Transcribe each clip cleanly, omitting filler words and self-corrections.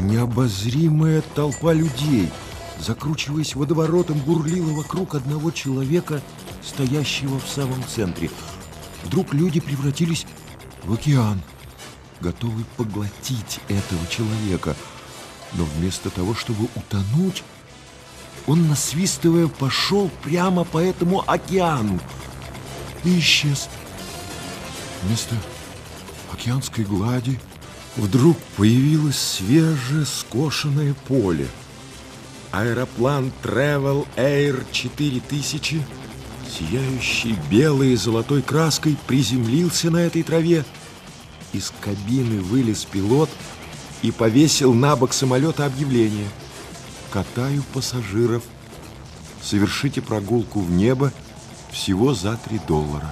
Необозримая толпа людей, закручиваясь водоворотом, бурлила вокруг одного человека, стоящего в самом центре. Вдруг люди превратились в океан, готовый поглотить этого человека. Но вместо того, чтобы утонуть, он, насвистывая, пошел прямо по этому океану и исчез. Вместо океанской глади вдруг появилось свежее скошенное поле. Аэроплан Travel Air 4000, сияющий белой и золотой краской, приземлился на этой траве. Из кабины вылез пилот и повесил на бок самолета объявление: «Катаю пассажиров. Совершите прогулку в небо всего за $3».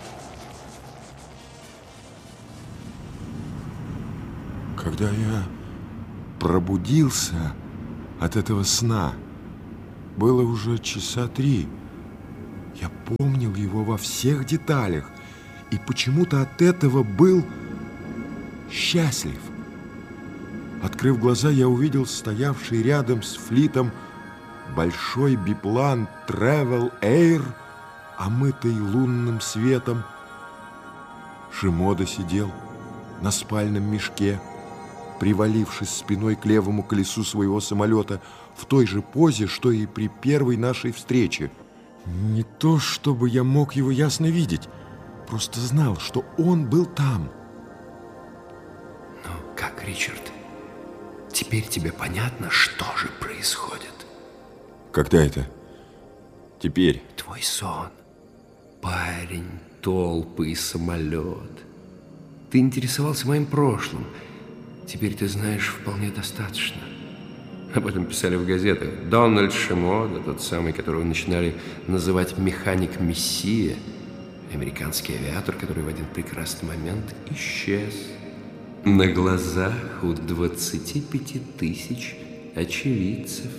Когда я пробудился от этого сна, было уже часа 3. Я помнил его во всех деталях и почему-то от этого был счастлив. Открыв глаза, я увидел стоявший рядом с флитом большой биплан Travel Air, омытый лунным светом. Шимода сидел на спальном мешке, привалившись спиной к левому колесу своего самолета, в той же позе, что и при первой нашей встрече. Не то, чтобы я мог его ясно видеть, просто знал, что он был там. Ну, как, Ричард? Теперь тебе понятно, что же происходит? Когда это? Теперь? Твой сон. Парень, толпы и самолет. Ты интересовался моим прошлым. Теперь ты знаешь вполне достаточно. Об этом писали в газетах. Дональд Шимода, тот самый, которого начинали называть механик-мессия, американский авиатор, который в один прекрасный момент исчез на глазах у 25 тысяч очевидцев.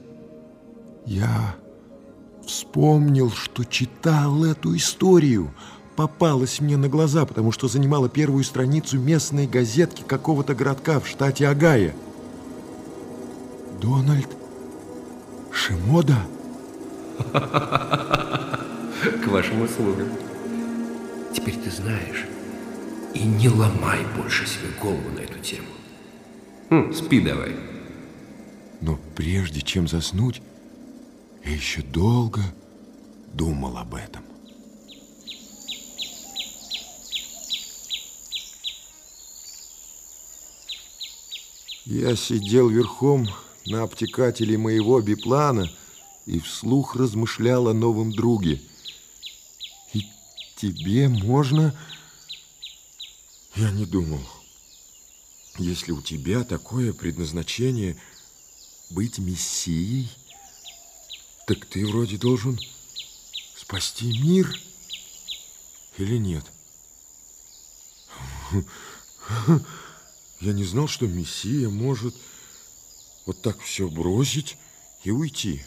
Я вспомнил, что читал эту историю. Попалась мне на глаза, потому что занимала первую страницу местной газетки какого-то городка в штате Огайо. Дональд Шимода? К вашим услугам. Теперь ты знаешь. И не ломай больше себе голову на эту тему. Спи давай. Но прежде чем заснуть, я еще долго думал об этом. Я сидел верхом на обтекателе моего биплана и вслух размышлял о новом друге. И тебе можно... Я не думал. Если у тебя такое предназначение быть мессией, так ты вроде должен спасти мир или нет? Я не знал, что мессия может вот так все бросить и уйти.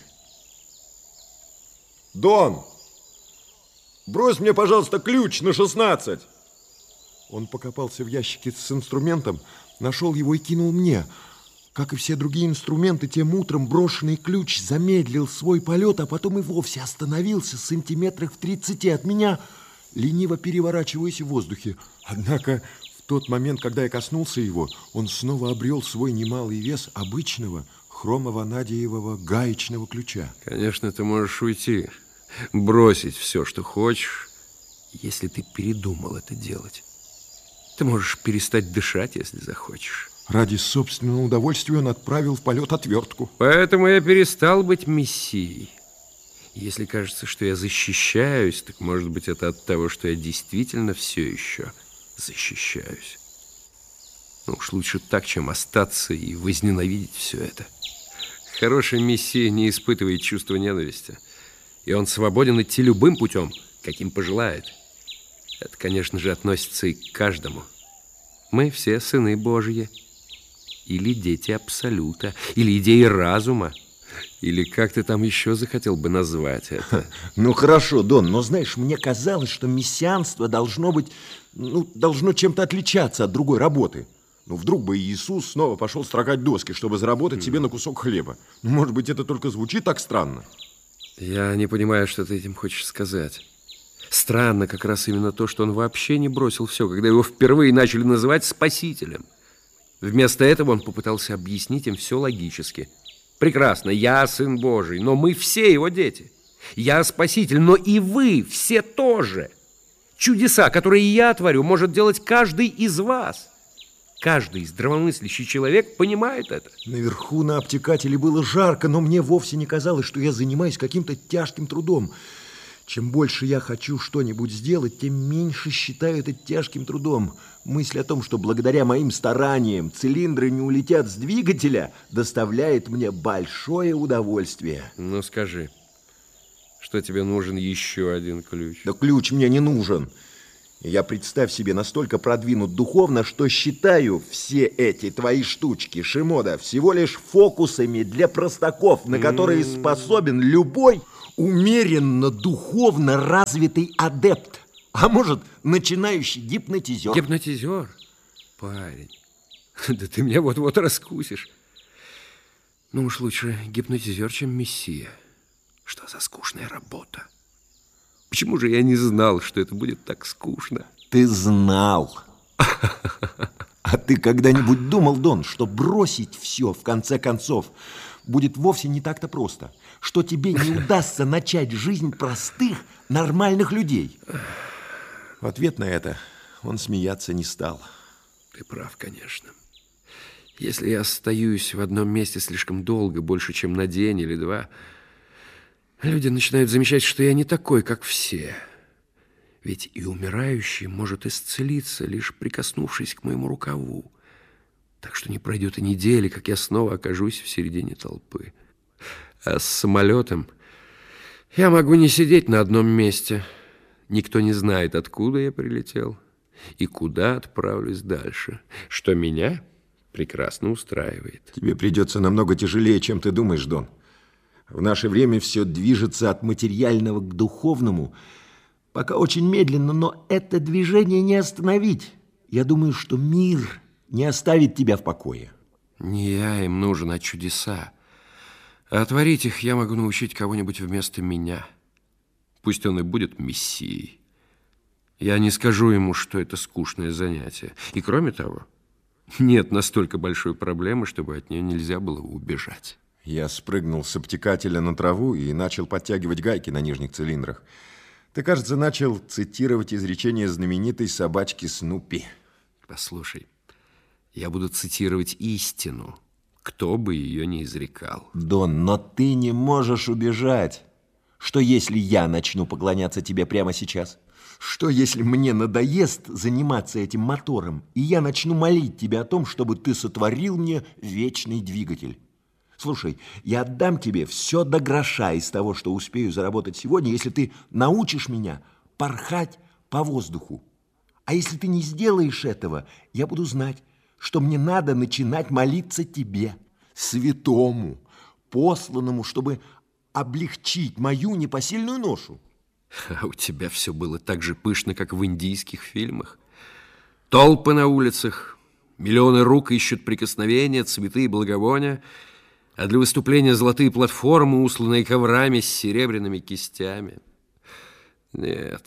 Дон, брось мне, пожалуйста, ключ на 16. Он покопался в ящике с инструментом, нашел его и кинул мне. Как и все другие инструменты, тем утром брошенный ключ замедлил свой полет, а потом и вовсе остановился сантиметрах в 30 от меня, лениво переворачиваясь в воздухе. Однако в тот момент, когда я коснулся его, он снова обрел свой немалый вес обычного хромованадиевого гаечного ключа. Конечно, ты можешь уйти, бросить все, что хочешь, если ты передумал это делать. Ты можешь перестать дышать, если захочешь. Ради собственного удовольствия он отправил в полет отвертку. Поэтому я перестал быть мессией. Если кажется, что я защищаюсь, так может быть это от того, что я действительно все еще защищаюсь. Ну уж лучше так, чем остаться и возненавидеть все это. Хороший мессия не испытывает чувства ненависти. И он свободен идти любым путем, каким пожелает. Это, конечно же, относится и к каждому. Мы все сыны Божьи. Или дети Абсолюта. Или идеи разума. Или как ты там еще захотел бы назвать это? Ну, хорошо, Дон, но, знаешь, мне казалось, что мессианство должно быть, должно чем-то отличаться от другой работы. Ну, вдруг бы Иисус снова пошел строгать доски, чтобы заработать себе на кусок хлеба. Ну, может быть, это только звучит так странно? Я не понимаю, что ты этим хочешь сказать. Странно как раз именно то, что он вообще не бросил все, когда его впервые начали называть спасителем. Вместо этого он попытался объяснить им все логически. Прекрасно, я Сын Божий, но мы все его дети. Я Спаситель, но и вы все тоже. Чудеса, которые я творю, может делать каждый из вас. Каждый здравомыслящий человек понимает это. Наверху на обтекателе было жарко, но мне вовсе не казалось, что я занимаюсь каким-то тяжким трудом. Чем больше я хочу что-нибудь сделать, тем меньше считаю это тяжким трудом. Мысль о том, что благодаря моим стараниям цилиндры не улетят с двигателя, доставляет мне большое удовольствие. Ну скажи, что тебе нужен еще один ключ? Да ключ мне не нужен. Я, представь себе, настолько продвинут духовно, что считаю все эти твои штучки, Шимода, всего лишь фокусами для простаков, на которые способен любой умеренно духовно развитый адепт. А может, начинающий гипнотизер. Гипнотизер? Парень, да ты меня вот-вот раскусишь. Ну уж лучше гипнотизер, чем мессия. Что за скучная работа? Почему же я не знал, что это будет так скучно? Ты знал. А ты когда-нибудь думал, Дон, что бросить все, в конце концов, будет вовсе не так-то просто? Что тебе не удастся начать жизнь простых, нормальных людей? В ответ на это он смеяться не стал. Ты прав, конечно. Если я остаюсь в одном месте слишком долго, больше, чем на день или два, люди начинают замечать, что я не такой, как все. Ведь и умирающий может исцелиться, лишь прикоснувшись к моему рукаву. Так что не пройдет и недели, как я снова окажусь в середине толпы. А с самолетом я могу не сидеть на одном месте. Никто не знает, откуда я прилетел и куда отправлюсь дальше, что меня прекрасно устраивает. Тебе придется намного тяжелее, чем ты думаешь, Дон. В наше время все движется от материального к духовному. Пока очень медленно, но это движение не остановить. Я думаю, что мир не оставит тебя в покое. Не я им нужен, а чудеса. А творить их я могу научить кого-нибудь вместо меня. Пусть он и будет мессией. Я не скажу ему, что это скучное занятие. И кроме того, нет настолько большой проблемы, чтобы от нее нельзя было убежать. Я спрыгнул с обтекателя на траву и начал подтягивать гайки на нижних цилиндрах. Ты, кажется, начал цитировать изречение знаменитой собачки Снупи. Послушай, я буду цитировать истину, кто бы ее ни изрекал. Дон, но ты не можешь убежать. Что, если я начну поклоняться тебе прямо сейчас? Что, если мне надоест заниматься этим мотором, и я начну молить тебя о том, чтобы ты сотворил мне вечный двигатель? Слушай, я отдам тебе все до гроша из того, что успею заработать сегодня, если ты научишь меня порхать по воздуху. А если ты не сделаешь этого, я буду знать, что мне надо начинать молиться тебе, святому, посланному, чтобы облегчить мою непосильную ношу. А у тебя все было так же пышно, как в индийских фильмах. Толпы на улицах, миллионы рук ищут прикосновения, цветы и благовония, а для выступления золотые платформы, усланные коврами с серебряными кистями. Нет.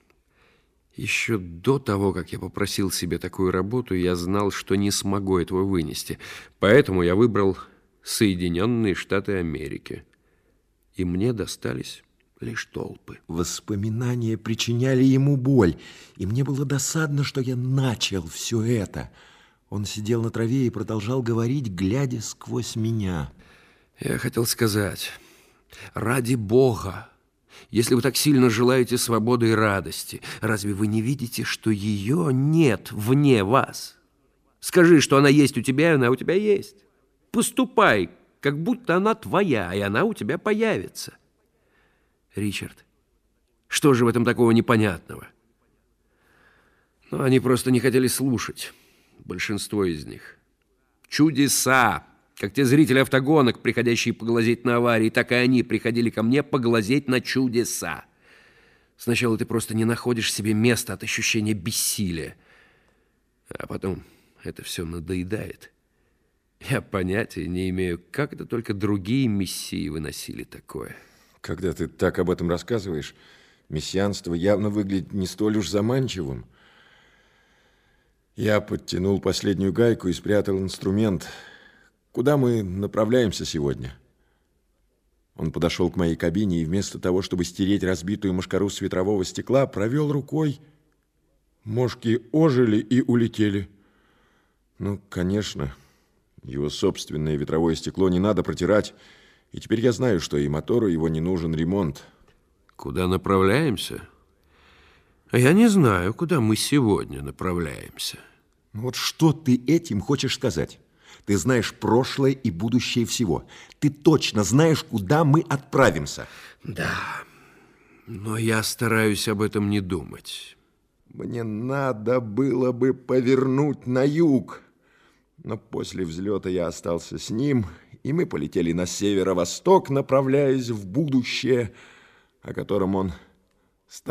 Еще до того, как я попросил себе такую работу, я знал, что не смогу этого вынести. Поэтому я выбрал Соединенные Штаты Америки. И мне достались лишь толпы. Воспоминания причиняли ему боль, и мне было досадно, что я начал все это. Он сидел на траве и продолжал говорить, глядя сквозь меня. Я хотел сказать, ради Бога, если вы так сильно желаете свободы и радости, разве вы не видите, что ее нет вне вас? Скажи, что она есть у тебя, и она у тебя есть. Поступай, как будто она твоя, и она у тебя появится. Ричард, что же в этом такого непонятного? Но они просто не хотели слушать, большинство из них. Чудеса, как те зрители автогонок, приходящие поглазеть на аварии, так и они приходили ко мне поглазеть на чудеса. Сначала ты просто не находишь себе места от ощущения бессилия, а потом Это все надоедает. Я понятия не имею, как это только другие мессии выносили такое. Когда ты так об этом рассказываешь, мессианство явно выглядит не столь уж заманчивым. Я подтянул последнюю гайку и спрятал инструмент. Куда мы направляемся сегодня? Он подошел к моей кабине и вместо того, чтобы стереть разбитую мошкару с ветрового стекла, провел рукой. Мошки ожили и улетели. Ну, конечно, его собственное ветровое стекло не надо протирать. И теперь я знаю, что и мотору его не нужен ремонт. Куда направляемся? А я не знаю, куда мы сегодня направляемся. Вот что ты этим хочешь сказать? Ты знаешь прошлое и будущее всего. Ты точно знаешь, куда мы отправимся. Да, но я стараюсь об этом не думать. Мне надо было бы повернуть на юг. Но после взлета я остался с ним, и мы полетели на северо-восток, направляясь в будущее, о котором он